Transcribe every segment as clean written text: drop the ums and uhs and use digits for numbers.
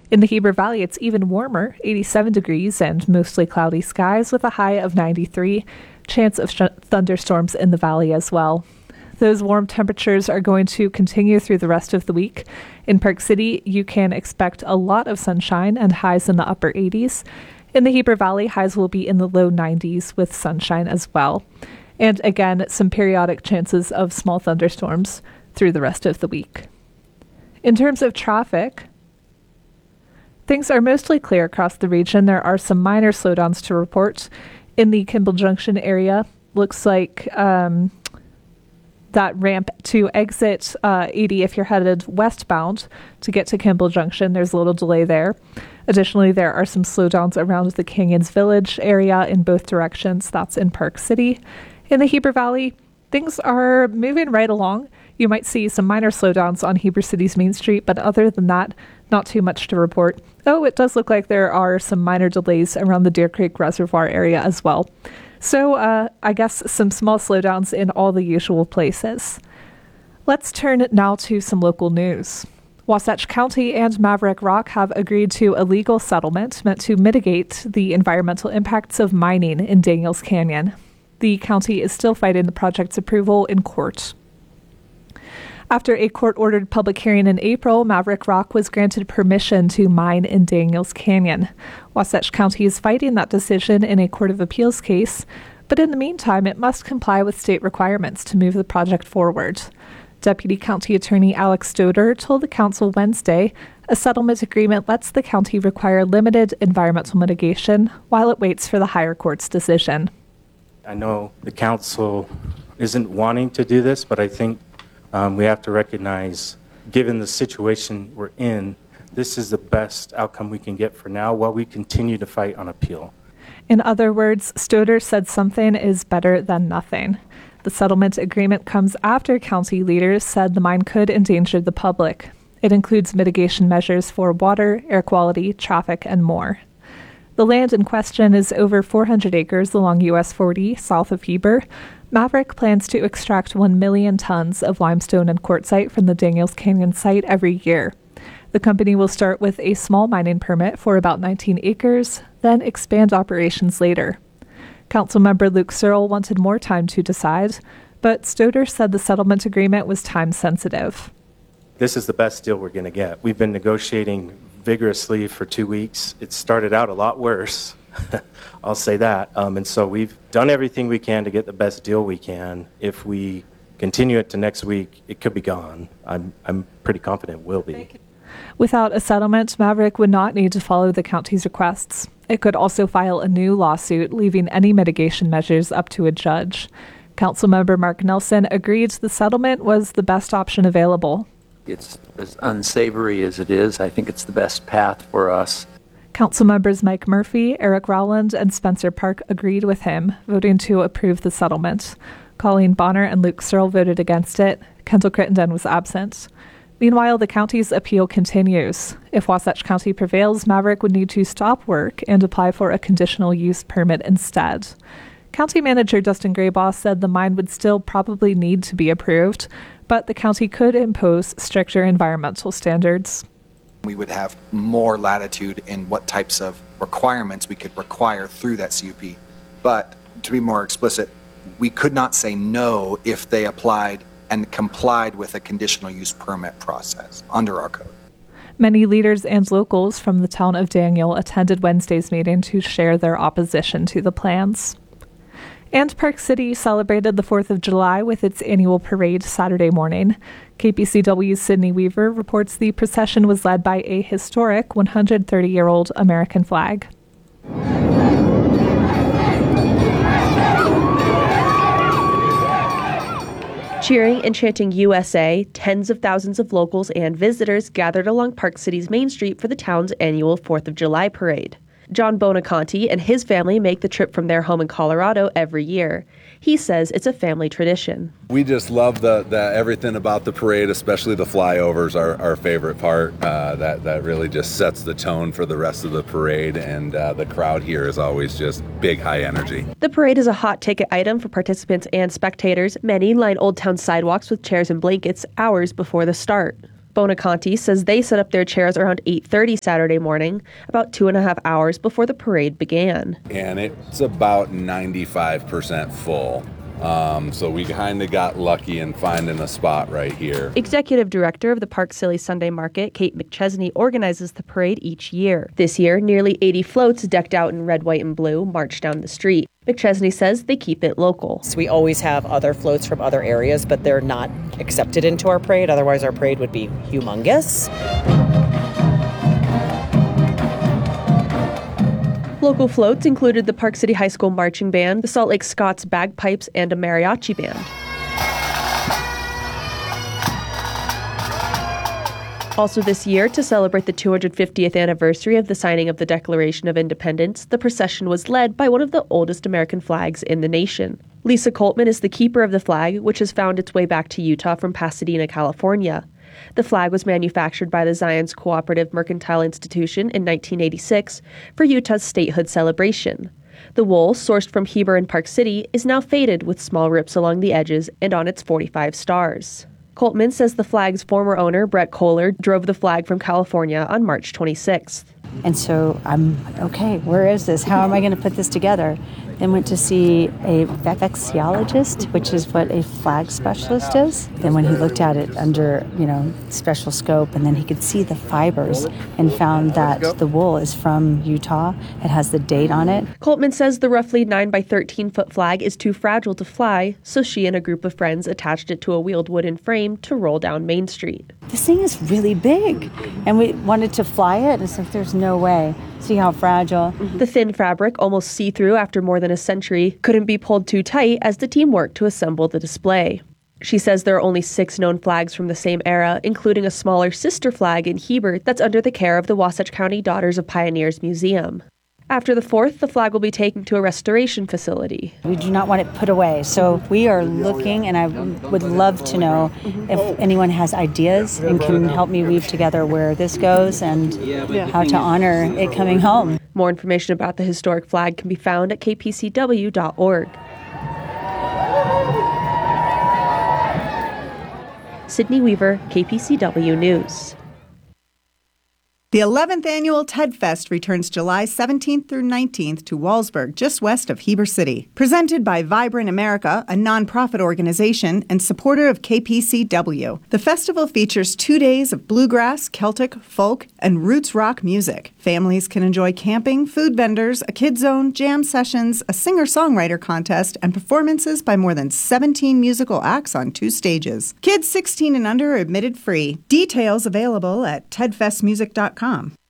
In the Heber Valley, it's even warmer, 87 degrees and mostly cloudy skies with a high of 93. Chance of thunderstorms in the valley as well. Those warm temperatures are going to continue through the rest of the week. In Park City, you can expect a lot of sunshine and highs in the upper 80s. In the Heber Valley, highs will be in the low 90s with sunshine as well. And again, some periodic chances of small thunderstorms through the rest of the week. In terms of traffic, things are mostly clear across the region. There are some minor slowdowns to report. In the Kimball Junction area, looks like that ramp to exit 80 if you're headed westbound to get to Kimball Junction. There's a little delay there. Additionally, there are some slowdowns around the Canyons Village area in both directions. That's in Park City. In the Heber Valley, things are moving right along. You might see some minor slowdowns on Heber City's Main Street, but other than that, not too much to report. Oh, it does look like there are some minor delays around the Deer Creek Reservoir area as well. So I guess some small slowdowns in all the usual places. Let's turn now to some local news. Wasatch County and Maverick Rock have agreed to a legal settlement meant to mitigate the environmental impacts of mining in Daniels Canyon. The county is still fighting the project's approval in court. After a court-ordered public hearing in April, Maverick Rock was granted permission to mine in Daniels Canyon. Wasatch County is fighting that decision in a Court of Appeals case, but in the meantime, it must comply with state requirements to move the project forward. Deputy County Attorney Alex Stoder told the council Wednesday a settlement agreement lets the county require limited environmental mitigation while it waits for the higher court's decision. I know the council isn't wanting to do this, but I think we have to recognize, given the situation we're in, this is the best outcome we can get for now while we continue to fight on appeal. In other words, Stoder said something is better than nothing. The settlement agreement comes after county leaders said the mine could endanger the public. It includes mitigation measures for water, air quality, traffic, and more. The land in question is over 400 acres along US 40 south of Heber. Maverick plans to extract 1 million tons of limestone and quartzite from the Daniels Canyon site every year. The company will start with a small mining permit for about 19 acres, then expand operations later. Councilmember Luke Searle wanted more time to decide, but Stoder said the settlement agreement was time sensitive. This is the best deal we're going to get. We've been negotiating vigorously for 2 weeks. It started out a lot worse. I'll say that. And so we've done everything we can to get the best deal we can. If we continue it to next week, it could be gone. I'm pretty confident it will be. Without a settlement, Maverick would not need to follow the county's requests. It could also file a new lawsuit, leaving any mitigation measures up to a judge. Councilmember Mark Nelson agreed the settlement was the best option available. It's as unsavory as it is. I think it's the best path for us. Council members Mike Murphy, Eric Rowland, and Spencer Park agreed with him, voting to approve the settlement. Colleen Bonner and Luke Searle voted against it. Kendall Crittenden was absent. Meanwhile, the county's appeal continues. If Wasatch County prevails, Maverick would need to stop work and apply for a conditional use permit instead. County Manager Dustin Grayboss said the mine would still probably need to be approved, but the county could impose stricter environmental standards. We would have more latitude in what types of requirements we could require through that CUP. But to be more explicit, we could not say no if they applied and complied with a conditional use permit process under our code. Many leaders and locals from the town of Daniel attended Wednesday's meeting to share their opposition to the plans. And Park City celebrated the 4th of July with its annual parade Saturday morning. KPCW's Sydney Weaver reports the procession was led by a historic 130-year-old American flag. Cheering and chanting USA, tens of thousands of locals and visitors gathered along Park City's Main Street for the town's annual 4th of July parade. John Bonaconti and his family make the trip from their home in Colorado every year. He says it's a family tradition. We just love the everything about the parade, especially the flyovers are our favorite part. That really just sets the tone for the rest of the parade, and the crowd here is always just big, high energy. The parade is a hot ticket item for participants and spectators. Many line Old Town sidewalks with chairs and blankets hours before the start. Bonaconti says they set up their chairs around 8:30 Saturday morning, about 2.5 hours before the parade began. And it's about 95% full. So we kind of got lucky in finding a spot right here. Executive Director of the Park City Sunday Market, Kate McChesney, organizes the parade each year. This year, nearly 80 floats decked out in red, white, and blue march down the street. McChesney says they keep it local. So we always have other floats from other areas, but they're not accepted into our parade. Otherwise, our parade would be humongous. Local floats included the Park City High School Marching Band, the Salt Lake Scots Bagpipes, and a mariachi band. Also this year, to celebrate the 250th anniversary of the signing of the Declaration of Independence, the procession was led by one of the oldest American flags in the nation. Lisa Coltman is the keeper of the flag, which has found its way back to Utah from Pasadena, California. The flag was manufactured by the Zions Cooperative Mercantile Institution in 1986 for Utah's statehood celebration. The wool, sourced from Heber and Park City, is now faded with small rips along the edges and on its 45 stars. Coltman says the flag's former owner, Brett Kohler, drove the flag from California on March 26th. And so I'm, okay, where is this? How am I going to put this together? Then went to see a vexiologist, which is what a flag specialist is. Then when he looked at it under, special scope, and then he could see the fibers and found that the wool is from Utah. It has the date on it. Coltman says the roughly 9 by 13 foot flag is too fragile to fly, so she and a group of friends attached it to a wheeled wooden frame to roll down Main Street. This thing is really big, and we wanted to fly it, and it's like, there's no way. See how fragile. The thin fabric, almost see-through after more than a century, couldn't be pulled too tight as the team worked to assemble the display. She says there are only 6 known flags from the same era, including a smaller sister flag in Heber that's under the care of the Wasatch County Daughters of Pioneers Museum. After the 4th, the flag will be taken to a restoration facility. We do not want it put away, so we are looking, and I would love to know if anyone has ideas and can help me weave together where this goes and how to honor it coming home. More information about the historic flag can be found at kpcw.org. Sydney Weaver, KPCW News. The 11th annual TED Fest returns July 17th through 19th to Wallsburg, just west of Heber City. Presented by Vibrant America, a nonprofit organization and supporter of KPCW. The festival features 2 days of bluegrass, Celtic, folk, and roots rock music. Families can enjoy camping, food vendors, a kid zone, jam sessions, a singer-songwriter contest, and performances by more than 17 musical acts on 2 stages. Kids 16 and under are admitted free. Details available at tedfestmusic.com.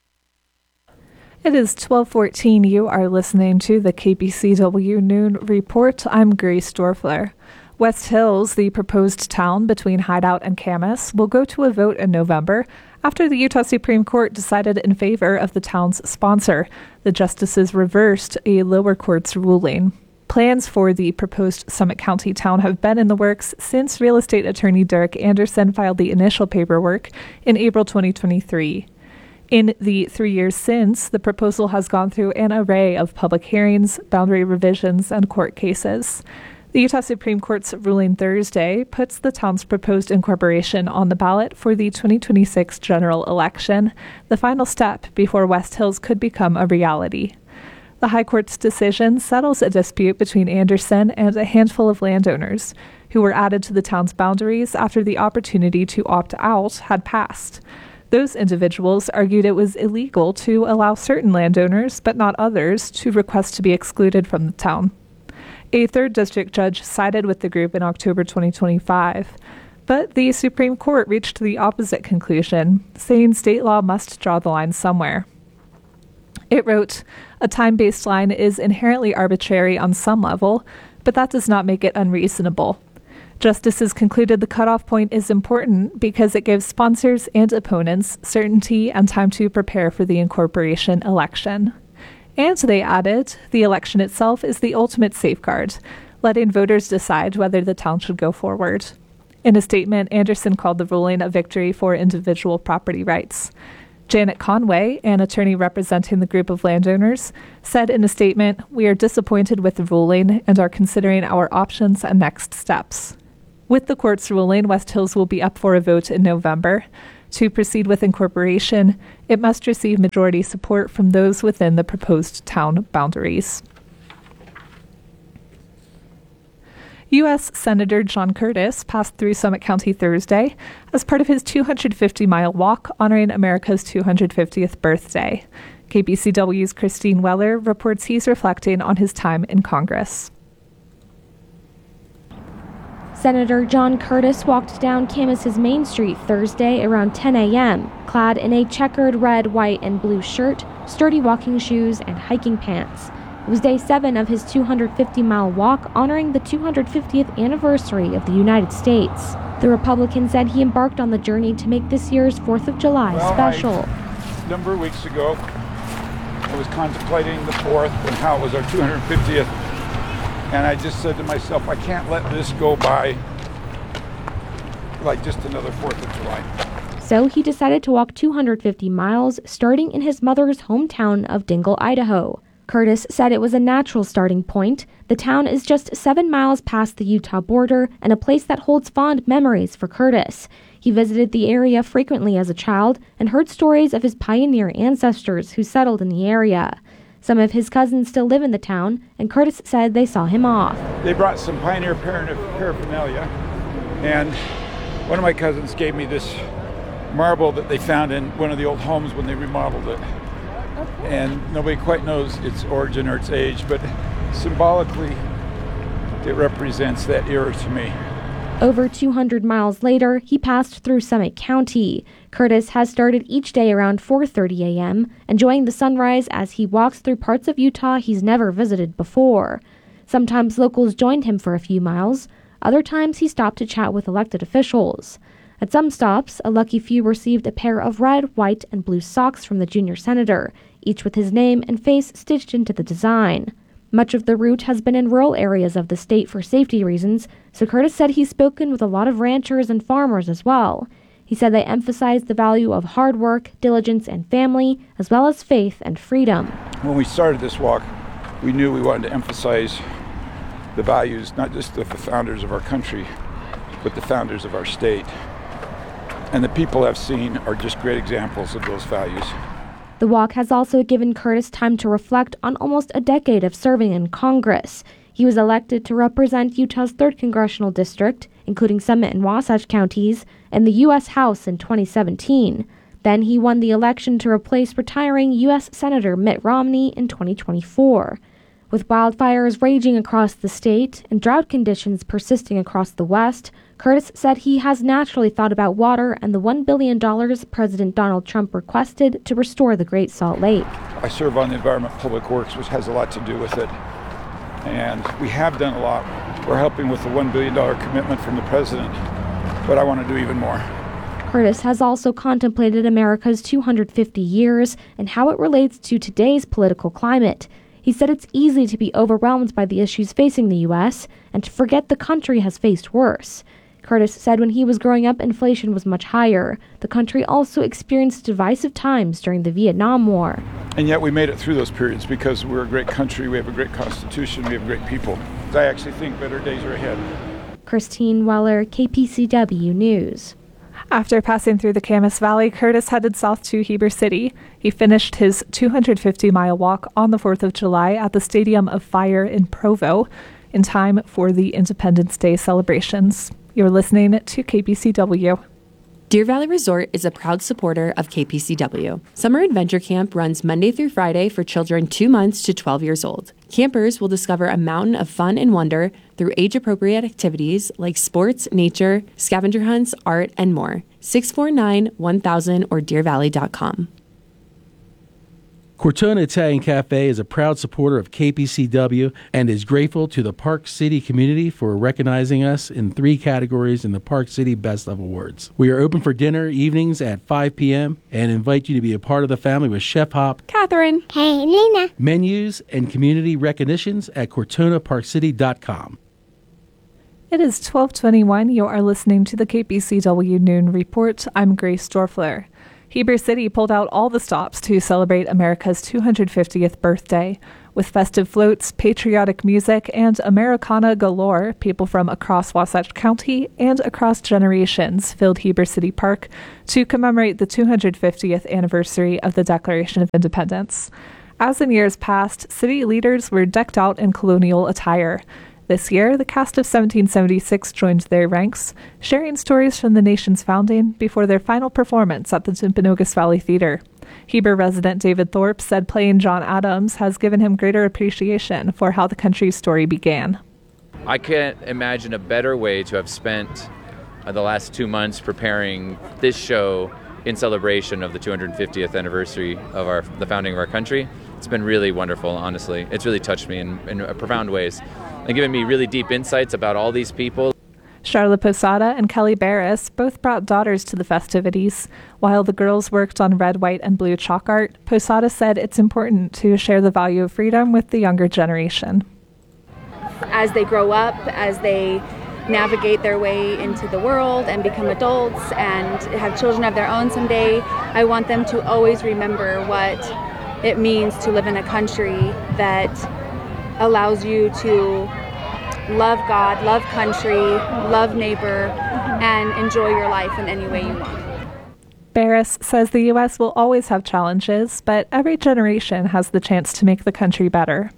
It is 12:14. You are listening to the KPCW Noon Report. I'm Grace Dorfler. West Hills, the proposed town between Hideout and Camas, will go to a vote in November after the Utah Supreme Court decided in favor of the town's sponsor. The justices reversed a lower court's ruling. Plans for the proposed Summit County town have been in the works since real estate attorney Derek Anderson filed the initial paperwork in April 2023. In the 3 years since, the proposal has gone through an array of public hearings, boundary revisions, and court cases. The Utah Supreme Court's ruling Thursday puts the town's proposed incorporation on the ballot for the 2026 general election, the final step before West Hills could become a reality. The High Court's decision settles a dispute between Anderson and a handful of landowners who were added to the town's boundaries after the opportunity to opt out had passed. Those individuals argued it was illegal to allow certain landowners, but not others, to request to be excluded from the town. A 3rd District judge sided with the group in October 2025, but the Supreme Court reached the opposite conclusion, saying state law must draw the line somewhere. It wrote, "A time-based line is inherently arbitrary on some level, but that does not make it unreasonable. Justices concluded the cutoff point is important because it gives sponsors and opponents certainty and time to prepare for the incorporation election." And they added, the election itself is the ultimate safeguard, letting voters decide whether the town should go forward. In a statement, Anderson called the ruling a victory for individual property rights. Janet Conway, an attorney representing the group of landowners, said in a statement, "We are disappointed with the ruling and are considering our options and next steps." With the court's ruling, West Hills will be up for a vote in November. To proceed with incorporation, it must receive majority support from those within the proposed town boundaries. U.S. Senator John Curtis passed through Summit County Thursday as part of his 250-mile walk honoring America's 250th birthday. KPCW's Christine Weller reports he's reflecting on his time in Congress. Senator John Curtis walked down Camus's Main Street Thursday around 10 a.m., clad in a checkered red, white, and blue shirt, sturdy walking shoes, and hiking pants. It was day 7 of his 250-mile walk honoring the 250th anniversary of the United States. The Republican said he embarked on the journey to make this year's 4th of July special. A number of weeks ago, I was contemplating the 4th and how it was our 250th. And I just said to myself, I can't let this go by like just another 4th of July. So he decided to walk 250 miles, starting in his mother's hometown of Dingle, Idaho. Curtis said it was a natural starting point. The town is just 7 miles past the Utah border and a place that holds fond memories for Curtis. He visited the area frequently as a child and heard stories of his pioneer ancestors who settled in the area. Some of his cousins still live in the town, and Curtis said they saw him off. They brought some pioneer paraphernalia, and one of my cousins gave me this marble that they found in one of the old homes when they remodeled it. And nobody quite knows its origin or its age, but symbolically, it represents that era to me. Over 200 miles later, he passed through Summit County. Curtis has started each day around 4:30 a.m., enjoying the sunrise as he walks through parts of Utah he's never visited before. Sometimes locals joined him for a few miles. Other times he stopped to chat with elected officials. At some stops, a lucky few received a pair of red, white, and blue socks from the junior senator, each with his name and face stitched into the design. Much of the route has been in rural areas of the state for safety reasons, so Curtis said he's spoken with a lot of ranchers and farmers as well. He said they emphasize the value of hard work, diligence, and family, as well as faith and freedom. When we started this walk, we knew we wanted to emphasize the values, not just of the founders of our country, but the founders of our state. And the people I've seen are just great examples of those values. The walk has also given Curtis time to reflect on almost a decade of serving in Congress. He was elected to represent Utah's 3rd Congressional District, including Summit and Wasatch counties, and the U.S. House in 2017. Then he won the election to replace retiring U.S. Senator Mitt Romney in 2024. With wildfires raging across the state and drought conditions persisting across the West, Curtis said he has naturally thought about water and the $1 billion President Donald Trump requested to restore the Great Salt Lake. I serve on the Environment Public Works, which has a lot to do with it. And we have done a lot. We're helping with the $1 billion commitment from the president, but I want to do even more. Curtis has also contemplated America's 250 years and how it relates to today's political climate. He said it's easy to be overwhelmed by the issues facing the U.S. and to forget the country has faced worse. Curtis said when he was growing up, inflation was much higher. The country also experienced divisive times during the Vietnam War. And yet we made it through those periods because we're a great country, we have a great constitution, we have great people. I actually think better days are ahead. Christine Weller, KPCW News. After passing through the Camas Valley, Curtis headed south to Heber City. He finished his 250-mile walk on the 4th of July at the Stadium of Fire in Provo in time for the Independence Day celebrations. You're listening to KPCW. Deer Valley Resort is a proud supporter of KPCW. Summer Adventure Camp runs Monday through Friday for children 2 months to 12 years old. Campers will discover a mountain of fun and wonder through age-appropriate activities like sports, nature, scavenger hunts, art, and more. 649-1000 or deervalley.com. Cortona Italian Cafe is a proud supporter of KPCW and is grateful to the Park City community for recognizing us in 3 categories in the Park City Best of Awards. We are open for dinner evenings at 5 p.m. and invite you to be a part of the family with Chef Hop, Catherine, hey, Lena, menus and community recognitions at CortonaParkCity.com. It is 12:21. You are listening to the KPCW Noon Report. I'm Grace Dorfler. Heber City pulled out all the stops to celebrate America's 250th birthday. With festive floats, patriotic music, and Americana galore, people from across Wasatch County and across generations filled Heber City Park to commemorate the 250th anniversary of the Declaration of Independence. As in years past, city leaders were decked out in colonial attire. This year, the cast of 1776 joined their ranks, sharing stories from the nation's founding before their final performance at the Timpanogos Valley Theater. Heber resident David Thorpe said playing John Adams has given him greater appreciation for how the country's story began. I can't imagine a better way to have spent the last 2 months preparing this show in celebration of the 250th anniversary of the founding of our country. It's been really wonderful, honestly. It's really touched me in profound ways and given me really deep insights about all these people. Charlotte Posada and Kelly Barris both brought daughters to the festivities. While the girls worked on red, white, and blue chalk art, Posada said it's important to share the value of freedom with the younger generation. As they grow up, as they navigate their way into the world and become adults and have children of their own someday, I want them to always remember what it means to live in a country that allows you to love God, love country, love neighbor, and enjoy your life in any way you want. Barris says the U.S. will always have challenges, but every generation has the chance to make the country better.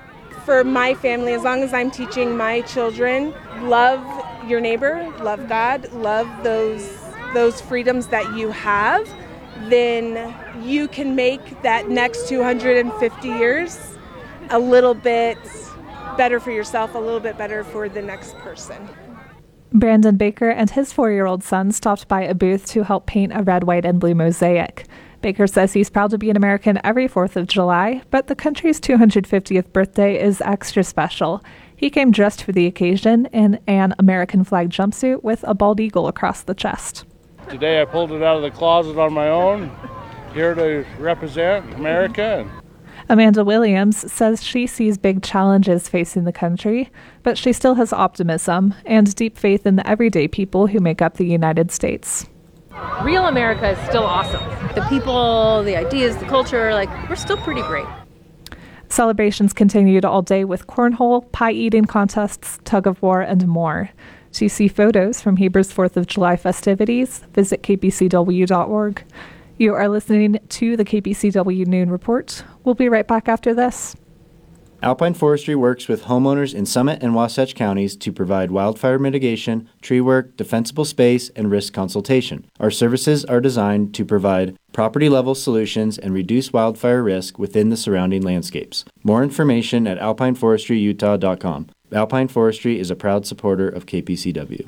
For my family, as long as I'm teaching my children, love your neighbor, love God, love those freedoms that you have, then you can make that next 250 years a little bit better for yourself, a little bit better for the next person. Brandon Baker and his 4-year-old son stopped by a booth to help paint a red, white, and blue mosaic. Baker says he's proud to be an American every 4th of July, but the country's 250th birthday is extra special. He came dressed for the occasion in an American flag jumpsuit with a bald eagle across the chest. Today I pulled it out of the closet on my own, here to represent America. Amanda Williams says she sees big challenges facing the country, but she still has optimism and deep faith in the everyday people who make up the United States. Real America is still awesome. The people, the ideas, the culture, we're still pretty great. Celebrations continued all day with cornhole, pie-eating contests, tug-of-war, and more. To see photos from Heber's 4th of July festivities, visit kpcw.org. You are listening to the KPCW Noon Report. We'll be right back after this. Alpine Forestry works with homeowners in Summit and Wasatch counties to provide wildfire mitigation, tree work, defensible space, and risk consultation. Our services are designed to provide property-level solutions and reduce wildfire risk within the surrounding landscapes. More information at alpineforestryutah.com. Alpine Forestry is a proud supporter of KPCW.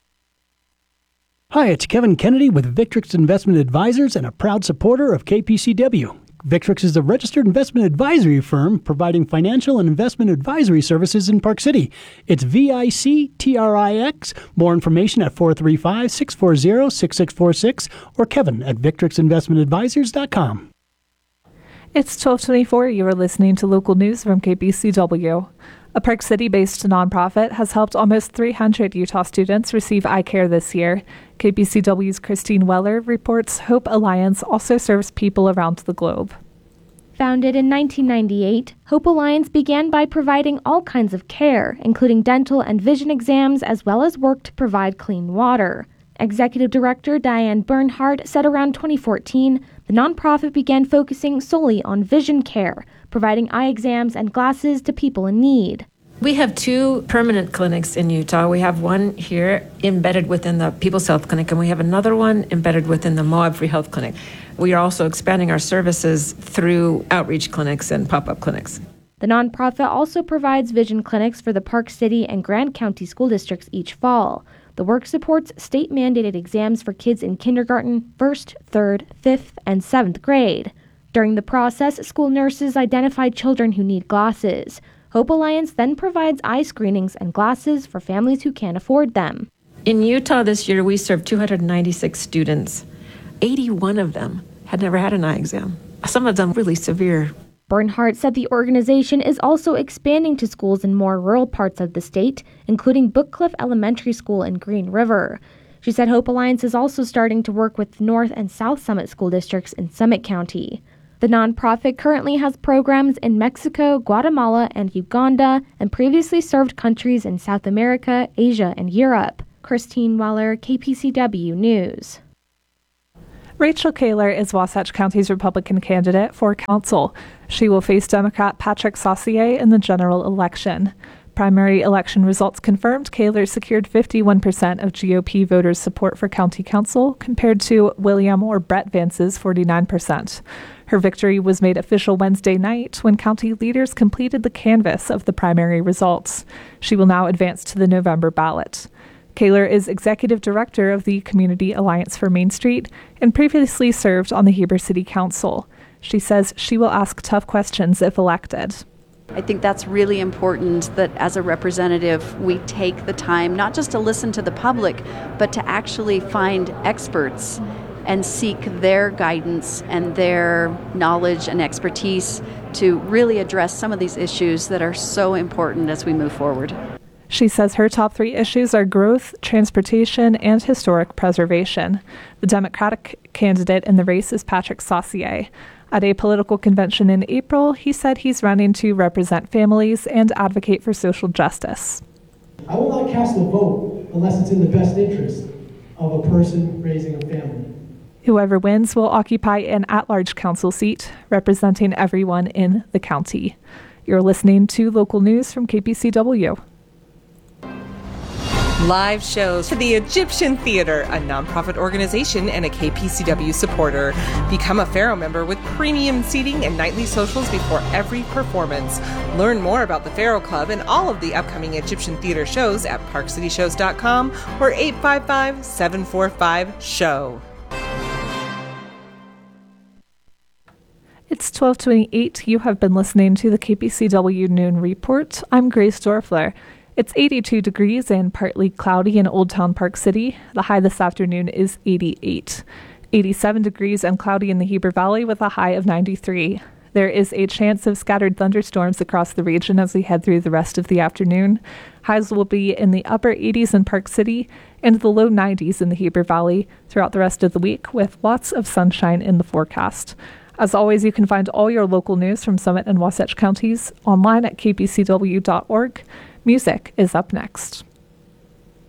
Hi, it's Kevin Kennedy with Victrix Investment Advisors and a proud supporter of KPCW. Victrix is a registered investment advisory firm providing financial and investment advisory services in Park City. It's VICTRIX. More information at 435-640-6646 or Kevin at VictrixInvestmentAdvisors.com. It's 12:24. You are listening to local news from KPCW. A Park City-based nonprofit has helped almost 300 Utah students receive eye care this year. KPCW's Christine Weller reports Hope Alliance also serves people around the globe. Founded in 1998, Hope Alliance began by providing all kinds of care, including dental and vision exams, as well as work to provide clean water. Executive Director Diane Bernhardt said around 2014, the nonprofit began focusing solely on vision care, providing eye exams and glasses to people in need. We have 2 permanent clinics in Utah. We have one here embedded within the People's Health Clinic, and we have another one embedded within the Moab Free Health Clinic. We are also expanding our services through outreach clinics and pop-up clinics. The nonprofit also provides vision clinics for the Park City and Grand County school districts each fall. The work supports state-mandated exams for kids in kindergarten, 1st, 3rd, 5th, and 7th grade. During the process, school nurses identify children who need glasses. Hope Alliance then provides eye screenings and glasses for families who can't afford them. In Utah this year, we served 296 students. 81 of them had never had an eye exam, some of them really severe. Bernhardt said the organization is also expanding to schools in more rural parts of the state, including Bookcliff Elementary School in Green River. She said Hope Alliance is also starting to work with North and South Summit school districts in Summit County. The nonprofit currently has programs in Mexico, Guatemala, and Uganda, and previously served countries in South America, Asia, and Europe. Christine Weller, KPCW News. Rachel Kaler is Wasatch County's Republican candidate for council. She will face Democrat Patrick Saucier in the general election. Primary election results confirmed Kaler secured 51% of GOP voters' support for county council, compared to William or Brett Vance's 49%. Her victory was made official Wednesday night when county leaders completed the canvass of the primary results. She will now advance to the November ballot. Kaler is executive director of the Community Alliance for Main Street and previously served on the Heber City Council. She says she will ask tough questions if elected. I think that's really important, that as a representative, we take the time not just to listen to the public, but to actually find experts and seek their guidance and their knowledge and expertise to really address some of these issues that are so important as we move forward. She says her top 3 issues are growth, transportation, and historic preservation. The Democratic candidate in the race is Patrick Saucier. At a political convention in April, he said he's running to represent families and advocate for social justice. I will not cast a vote unless it's in the best interest of a person raising a family. Whoever wins will occupy an at-large council seat, representing everyone in the county. You're listening to local news from KPCW. Live shows for the Egyptian Theater, a nonprofit organization and a KPCW supporter. Become a Pharaoh member with premium seating and nightly socials before every performance. Learn more about the Pharaoh Club and all of the upcoming Egyptian Theater shows at parkcityshows.com or 855-745-SHOW. It's 12:28. You have been listening to the KPCW Noon Report. I'm Grace Dorfler. It's 82 degrees and partly cloudy in Old Town Park City. The high this afternoon is 88. 87 degrees and cloudy in the Heber Valley with a high of 93. There is a chance of scattered thunderstorms across the region as we head through the rest of the afternoon. Highs will be in the upper 80s in Park City and the low 90s in the Heber Valley throughout the rest of the week, with lots of sunshine in the forecast. As always, you can find all your local news from Summit and Wasatch counties online at kpcw.org. Music is up next.